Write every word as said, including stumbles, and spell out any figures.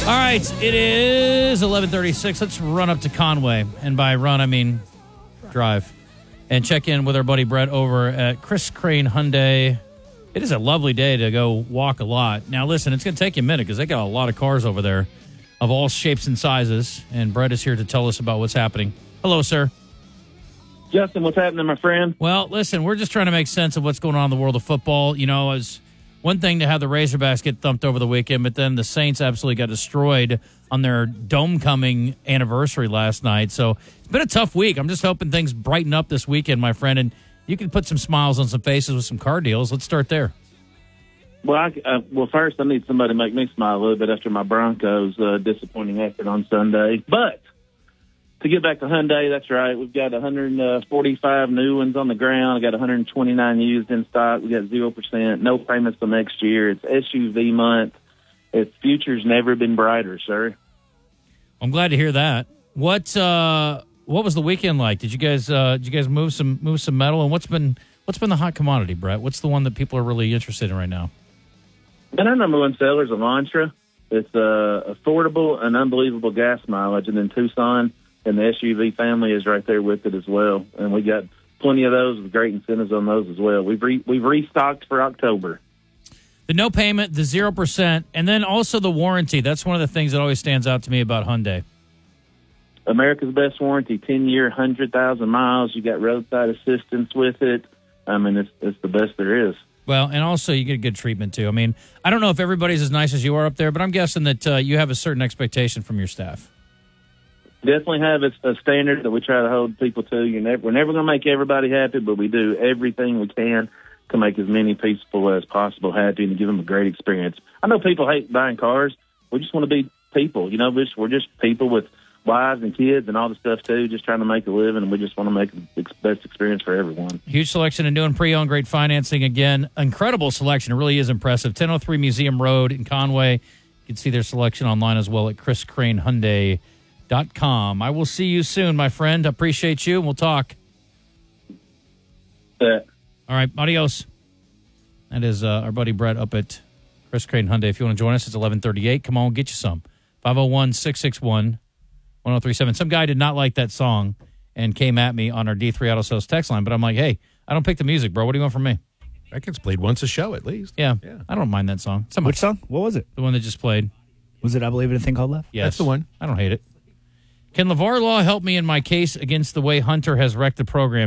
All right, it is eleven thirty-six. Let's run up to Conway. And by run, I mean drive. And check in with our buddy Brett over at Chris Crane Hyundai. It is a lovely day to go walk a lot. Now, listen, it's going to take you a minute because they got a lot of cars over there of all shapes and sizes. And Brett is here to tell us about what's happening. Hello, sir. Justin, what's happening, my friend? Well, listen, we're just trying to make sense of what's going on in the world of football. You know, as one thing to have the Razorbacks get thumped over the weekend, but then the Saints absolutely got destroyed on their dome-coming anniversary last night. So it's been a tough week. I'm just hoping things brighten up this weekend, my friend, and you can put some smiles on some faces with some car deals. Let's start there. Well, I, uh, well, first I need somebody to make me smile a little bit after my Broncos' uh, disappointing effort on Sunday. But to get back to Hyundai, that's right. We've got one hundred forty-five new ones on the ground. I got one hundred twenty-nine used in stock. We got zero percent, no payments till next year. It's S U V month. Its future's never been brighter, sir. I'm glad to hear that. What uh, what was the weekend like? Did you guys uh, did you guys move some move some metal? And what's been what's been the hot commodity, Brett? What's the one that people are really interested in right now? And our number one seller is Elantra. It's uh, affordable and unbelievable gas mileage, and then Tucson. And the S U V family is right there with it as well. And we got plenty of those with great incentives on those as well. We've re- we've restocked for October. The no payment, the zero percent, and then also the warranty. That's one of the things that always stands out to me about Hyundai. America's best warranty, ten-year, one hundred thousand miles. You got roadside assistance with it. I mean, it's it's the best there is. Well, and also you get good treatment, too. I mean, I don't know if everybody's as nice as you are up there, but I'm guessing that uh, you have a certain expectation from your staff. Definitely have a, a standard that we try to hold people to. You're never, we're never going to make everybody happy, but we do everything we can to make as many people as possible happy and give them a great experience. I know people hate buying cars. We just want to be people. You know, we're just, we're just people with wives and kids and all the stuff, too, just trying to make a living, and we just want to make the best experience for everyone. Huge selection of new and pre-owned, great financing. Again, incredible selection. It really is impressive. ten oh three Museum Road in Conway. You can see their selection online as well at Chris Crane Hyundai. Dot com. I will see you soon, my friend. Appreciate you. We'll talk. Yeah. All right. Adios. That is uh, our buddy Brett up at Chris Crane Hyundai. If you want to join us, it's eleven thirty-eight. Come on, get you some. five oh one, six six one, one oh three seven. Some guy did not like that song and came at me on our D three Auto Sales text line, but I'm like, hey, I don't pick the music, bro. What do you want from me? That gets played once a show at least. Yeah. yeah. I don't mind that song. Some Which song? What was it? The one that just played. Was it I Believe in a Thing Called Love? Yes. That's the one. I don't hate it. Can LeVar Law help me in my case against the way Hunter has wrecked the program?